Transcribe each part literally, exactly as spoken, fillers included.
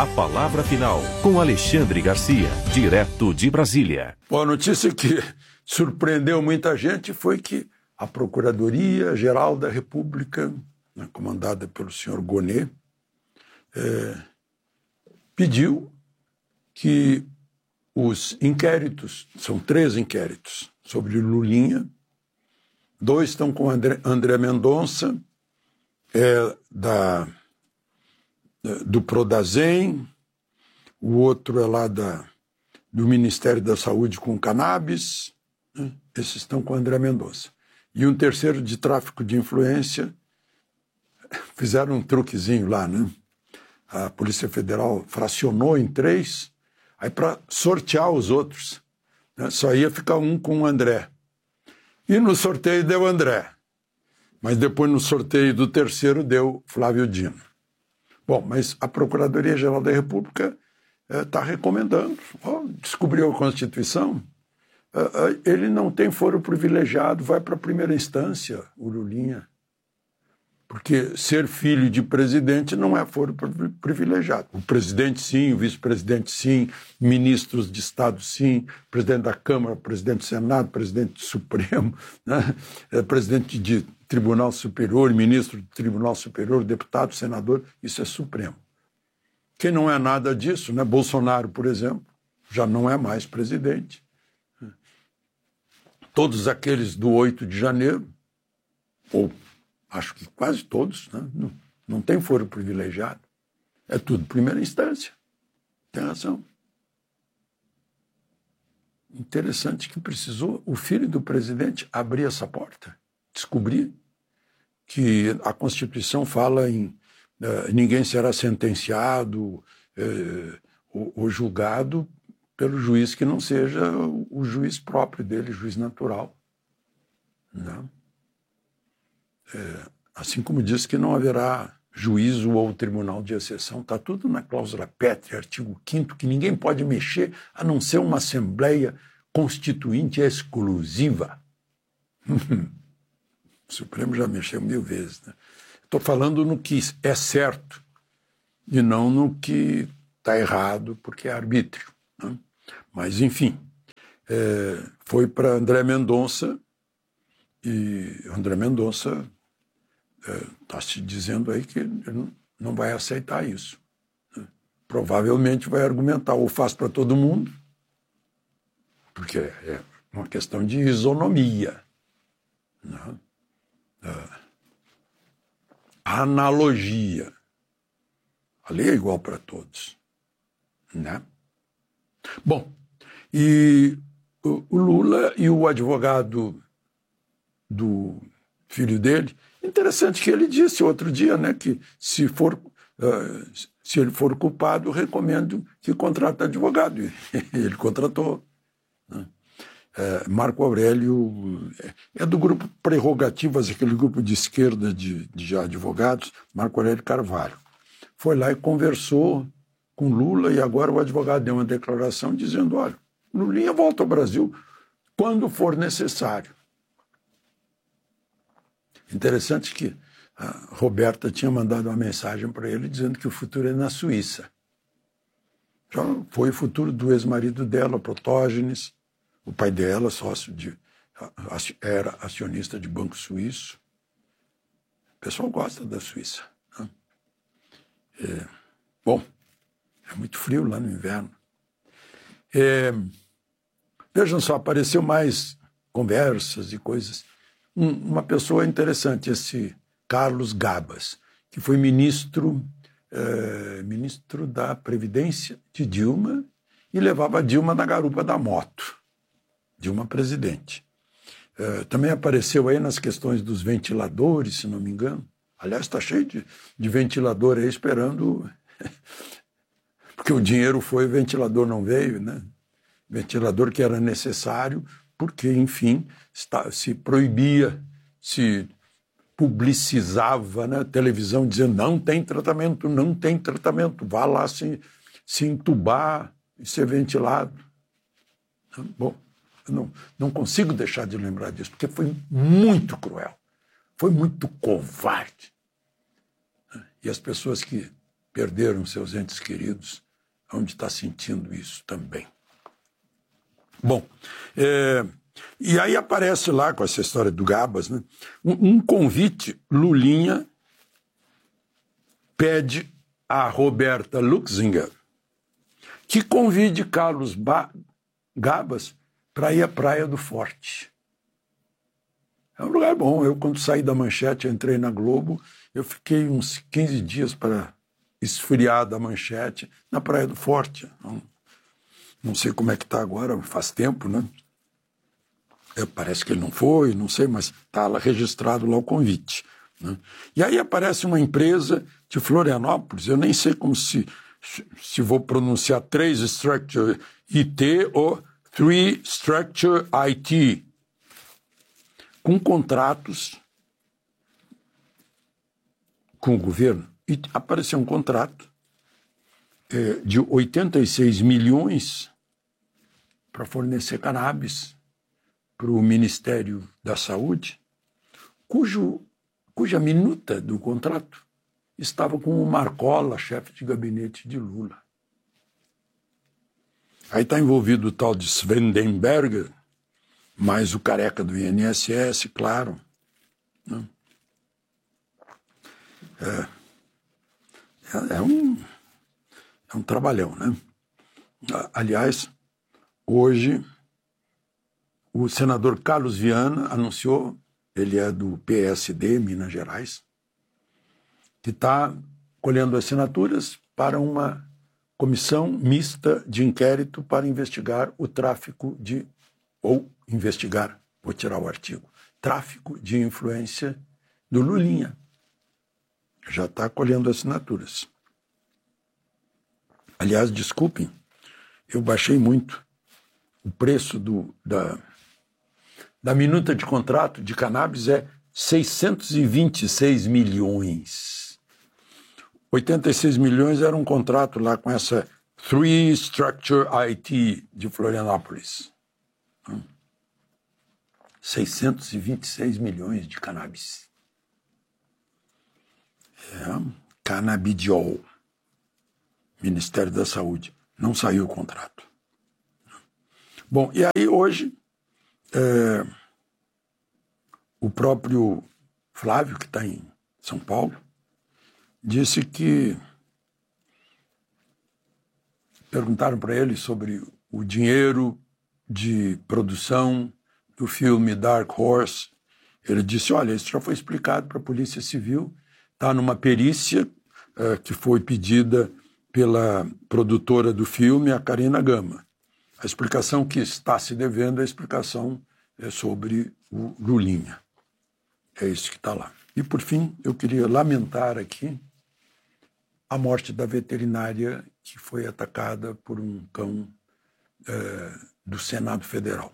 A palavra final com Alexandre Garcia, direto de Brasília. Bom, a notícia que surpreendeu muita gente foi que a Procuradoria-Geral da República, né, comandada pelo senhor Gonê, é, pediu que os inquéritos, são três inquéritos sobre Lulinha, dois estão com André, André Mendonça, é, da, do Prodazem, o outro é lá da, do Ministério da Saúde com cannabis, né? Esses estão com André Mendonça. E um terceiro de tráfico de influência, fizeram um truquezinho lá, né? A Polícia Federal fracionou em três, aí para sortear os outros, né? Só ia ficar um com o André. E no sorteio deu André. Mas depois no sorteio do terceiro deu Flávio Dino. Bom, mas a Procuradoria-Geral da República está eh, recomendando. Oh, descobriu a Constituição. Uh, uh, ele não tem foro privilegiado, vai para a primeira instância, o Lulinha. Porque ser filho de presidente não é foro privilegiado. O presidente sim, o vice-presidente sim, ministros de Estado sim, presidente da Câmara, presidente do Senado, presidente do Supremo, né? Presidente de Tribunal Superior, ministro do Tribunal Superior, deputado, senador, isso é Supremo. Quem não é nada disso, né? Bolsonaro, por exemplo, já não é mais presidente. Todos aqueles do oito de janeiro, ou acho que quase todos, né? não, não tem foro privilegiado. É tudo primeira instância. Tem razão. Interessante que precisou o filho do presidente abrir essa porta, descobrir que a Constituição fala em uh, ninguém será sentenciado uh, ou, ou julgado pelo juiz que não seja o, o juiz próprio dele, juiz natural. Não. É, assim como diz que não haverá juízo ou tribunal de exceção, está tudo na cláusula pétrea, artigo quinto, que ninguém pode mexer a não ser uma Assembleia Constituinte exclusiva. O Supremo já mexeu mil vezes. Né? Estou falando no que é certo e não no que está errado, porque é arbítrio. Né? Mas, enfim, é, foi para André Mendonça e André Mendonça está é, se dizendo aí que ele não vai aceitar isso. Né? Provavelmente vai argumentar, ou faz para todo mundo, porque é uma questão de isonomia. Né? É, analogia. A lei é igual para todos. Né? Bom, e o, o Lula e o advogado do filho dele, interessante que ele disse outro dia, né, que se for uh, se ele for culpado, recomendo que contrate advogado. Ele contratou. Né? É, Marco Aurélio é do grupo Prerrogativas, aquele grupo de esquerda de, de advogados, Marco Aurélio Carvalho. Foi lá e conversou com Lula e agora o advogado deu uma declaração dizendo, olha, Lulinha volta ao Brasil quando for necessário. Interessante que a Roberta tinha mandado uma mensagem para ele dizendo que o futuro é na Suíça. Já foi o futuro do ex-marido dela, Protógenes, o pai dela, sócio de, era acionista de banco suíço. O pessoal gosta da Suíça. Né? É, bom, é muito frio lá no inverno. É, vejam só, apareceu mais conversas e coisas. Um, uma pessoa interessante, esse Carlos Gabas, que foi ministro, é, ministro da Previdência de Dilma e levava a Dilma na garupa da moto. Dilma presidente. É, também apareceu aí nas questões dos ventiladores, se não me engano. Aliás, está cheio de, de ventilador aí esperando... Porque o dinheiro foi, o ventilador não veio, né? Ventilador que era necessário, porque, enfim, está, se proibia, se publicizava, né? Televisão dizendo não tem tratamento, não tem tratamento, vá lá se, se entubar e ser ventilado. Bom, eu não, não consigo deixar de lembrar disso, porque foi muito cruel, foi muito covarde. E as pessoas que perderam seus entes queridos, onde está sentindo isso também. Bom, é, e aí aparece lá, com essa história do Gabas, né, um, um convite. Lulinha pede a Roberta Luxinger que convide Carlos ba- Gabas para ir à Praia do Forte. É um lugar bom. Eu, quando saí da Manchete, entrei na Globo, eu fiquei uns quinze dias para esfriar da Manchete na Praia do Forte. Não, não sei como é que está agora, faz tempo, né? É, parece que ele não foi, não sei, mas está lá registrado lá o convite, né? E aí aparece uma empresa de Florianópolis, eu nem sei como se, se vou pronunciar três Structure I T ou Three Structure I T, com contratos com o governo. E apareceu um contrato é, de oitenta e seis milhões para fornecer cannabis para o Ministério da Saúde, cujo, cuja minuta do contrato estava com o Marcola, chefe de gabinete de Lula. Aí está envolvido o tal de Swendenberger, mais o careca do I N S S, claro. Né? É, é, é, um, é um trabalhão, né? Aliás, hoje o senador Carlos Viana anunciou, ele é do P S D, Minas Gerais, que está colhendo assinaturas para uma comissão mista de inquérito para investigar o tráfico de, ou investigar, vou tirar o artigo, tráfico de influência do Lulinha. Já está colhendo assinaturas. Aliás, desculpem, eu baixei muito o preço do, da, da minuta de contrato de cannabis, é seiscentos e vinte e seis milhões. oitenta e seis milhões era um contrato lá com essa Three Structure I T de Florianópolis. seiscentos e vinte e seis milhões de cannabis. É, canabidiol. Ministério da Saúde. Não saiu o contrato. Bom, e aí hoje é, o próprio Flávio, que está em São Paulo, disse que perguntaram para ele sobre o dinheiro de produção do filme Dark Horse. Ele disse, olha, isso já foi explicado para a Polícia Civil, está numa perícia uh, que foi pedida pela produtora do filme, a Karina Gama. A explicação que está se devendo é a explicação é sobre o Lulinha. É isso que está lá. E, por fim, eu queria lamentar aqui a morte da veterinária que foi atacada por um cão é, do Senado Federal.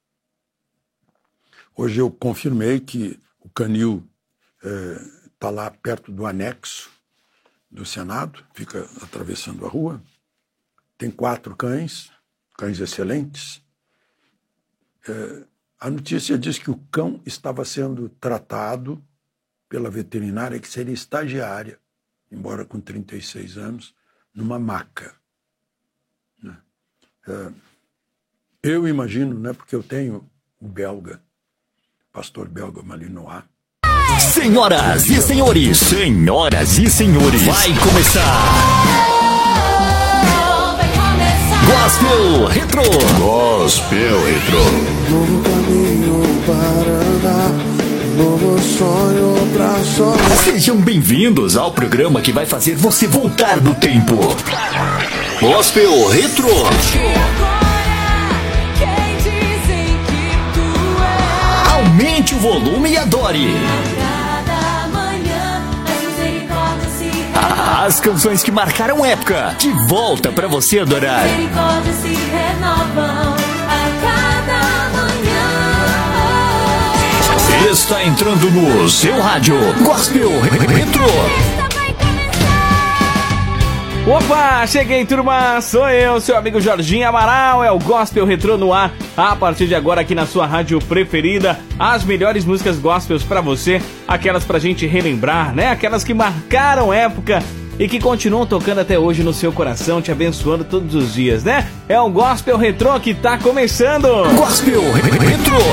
Hoje eu confirmei que o canil está é, lá perto do anexo do Senado, fica atravessando a rua. Tem quatro cães, cães excelentes. É, a notícia diz que o cão estava sendo tratado pela veterinária, que seria estagiária, embora com trinta e seis anos, numa maca. É, eu imagino, né, porque eu tenho o belga, pastor belga Malinois. Senhoras e senhores, senhoras e senhores, vai começar! Gospel Retro! Gospel Retro! Novo caminho para andar, novo sonho pra sonhar. Sejam bem-vindos ao programa que vai fazer você voltar no tempo. Gospel Retro! Aumente o volume e adore! As canções que marcaram época, de volta pra você adorar. Se renovam a cada manhã. Está entrando no seu rádio Gospel Retro. Opa, cheguei, turma, sou eu, seu amigo Jorginho Amaral, é o Gospel Retro no ar, a partir de agora aqui na sua rádio preferida, as melhores músicas gospels pra você, aquelas pra gente relembrar, né, aquelas que marcaram época e que continuam tocando até hoje no seu coração, te abençoando todos os dias, né? É o Gospel Retrô que tá começando! Gospel Retrô.